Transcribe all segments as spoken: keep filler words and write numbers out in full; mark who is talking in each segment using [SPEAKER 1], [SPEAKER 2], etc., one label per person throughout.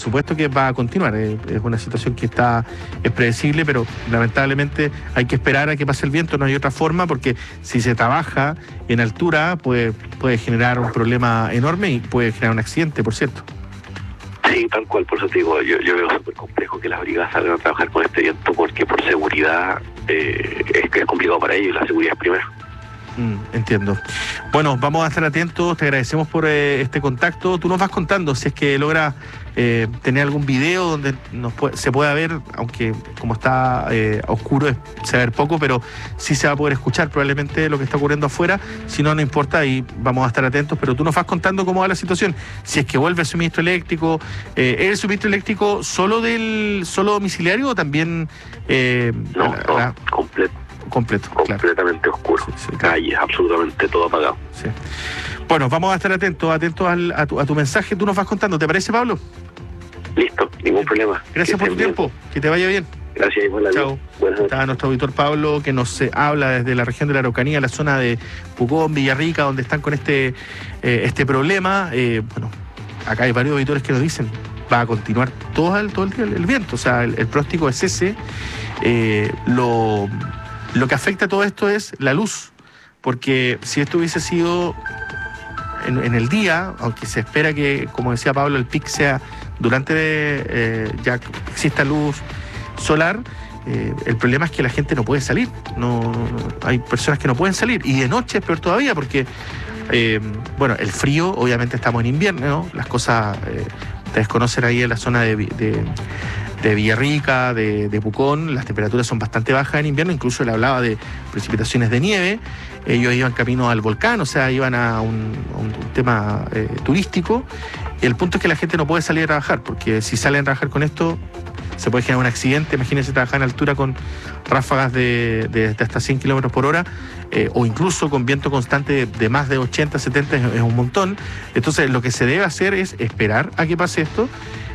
[SPEAKER 1] supuesto que va a continuar. Es, es una situación que está es predecible, pero lamentablemente hay que esperar a que pase el viento, no hay otra forma, porque si se trabaja en altura puede, puede generar un problema enorme y puede generar un accidente, por cierto.
[SPEAKER 2] Sí, tal cual, por eso te digo, yo, yo veo súper complejo que las brigadas salgan a trabajar con este viento, porque por seguridad eh, es que es complicado para ellos, la seguridad es primero.
[SPEAKER 1] Mm, entiendo. Bueno, vamos a estar atentos, te agradecemos por eh, este contacto. Tú nos vas contando si es que logras eh, tener algún video donde nos puede, se pueda ver, aunque como está eh, oscuro es, se va a ver poco, pero sí se va a poder escuchar probablemente lo que está ocurriendo afuera. Si no, no importa y vamos a estar atentos, pero tú nos vas contando cómo va la situación. Si es que vuelve el suministro eléctrico, eh, ¿es el suministro eléctrico solo del solo domiciliario o también eh,
[SPEAKER 2] no,
[SPEAKER 1] la,
[SPEAKER 2] no,
[SPEAKER 1] la,
[SPEAKER 2] completo.
[SPEAKER 1] Completo,
[SPEAKER 2] completamente
[SPEAKER 1] claro.
[SPEAKER 2] oscuro,
[SPEAKER 1] sí, sí, claro.
[SPEAKER 2] Calles, absolutamente todo apagado.
[SPEAKER 1] Sí. Bueno, vamos a estar atentos, atentos al, a, tu, a tu mensaje, tú nos vas contando, ¿te parece, Pablo?
[SPEAKER 2] Listo, ningún problema.
[SPEAKER 1] Gracias por tu
[SPEAKER 2] bien.
[SPEAKER 1] tiempo, que te vaya bien.
[SPEAKER 2] Gracias, igual.
[SPEAKER 1] Chao. Está nuestro auditor Pablo, que nos eh, habla desde la región de la Araucanía, la zona de Pucón, Villarrica, donde están con este, eh, este problema. Eh, bueno, acá hay varios auditores que nos dicen, va a continuar todo el, todo el día el, el viento, o sea, el, el pronóstico es ese. Eh, lo... Lo que afecta a todo esto es la luz, porque si esto hubiese sido en, en el día, aunque se espera que, como decía Pablo, el pic sea durante eh, ya exista luz solar, eh, el problema es que la gente no puede salir, no, no hay personas que no pueden salir, y de noche es peor todavía, porque eh, bueno, el frío, obviamente estamos en invierno, ¿no? Las cosas, eh, ustedes conocen ahí en la zona de... de de Villarrica, de, de Pucón, las temperaturas son bastante bajas en invierno, incluso le hablaba de precipitaciones de nieve, ellos iban camino al volcán, o sea, iban a un, a un tema eh, turístico, y el punto es que la gente no puede salir a trabajar, porque si salen a trabajar con esto, se puede generar un accidente. Imagínense trabajar en altura con ráfagas de, de, de hasta cien kilómetros por hora, eh, o incluso con viento constante de, de más de ochenta, setenta, es, es un montón. Entonces, lo que se debe hacer es esperar a que pase esto,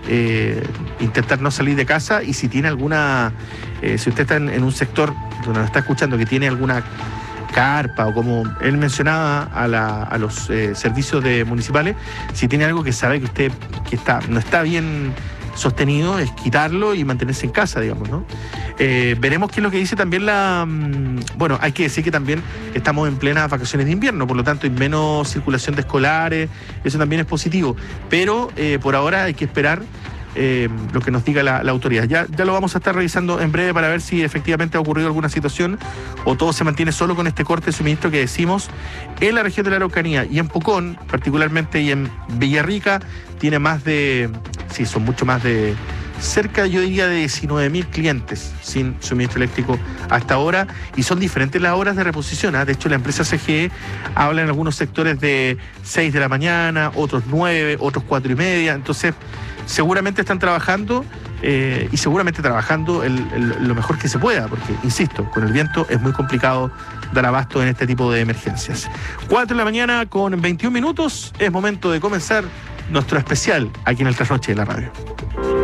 [SPEAKER 1] Eh, intentar no salir de casa, y si tiene alguna, eh, si usted está en, en un sector donde nos está escuchando que tiene alguna carpa, o como él mencionaba a, la, a los eh, servicios de municipales, si tiene algo que sabe que usted que está no está bien sostenido, es quitarlo y mantenerse en casa, digamos, ¿no? Eh, veremos qué es lo que dice también la... Bueno, hay que decir que también estamos en plenas vacaciones de invierno, por lo tanto hay menos circulación de escolares, eso también es positivo, pero eh, por ahora hay que esperar eh, lo que nos diga la, la autoridad. Ya, ya lo vamos a estar revisando en breve para ver si efectivamente ha ocurrido alguna situación o todo se mantiene solo con este corte de suministro que decimos en la región de la Araucanía, y en Pucón particularmente, y en Villarrica tiene más de... Sí, son mucho más de... cerca, yo diría, de diecinueve mil clientes sin suministro eléctrico hasta ahora, y son diferentes las horas de reposición, ¿eh? De hecho, la empresa C G E habla en algunos sectores de seis de la mañana, otros nueve, otros cuatro y media, entonces seguramente están trabajando eh, y seguramente trabajando el, el, lo mejor que se pueda, porque, insisto, con el viento es muy complicado dar abasto en este tipo de emergencias. cuatro de la mañana con veintiún minutos, es momento de comenzar nuestro especial aquí en el Trasnoche de la Radio.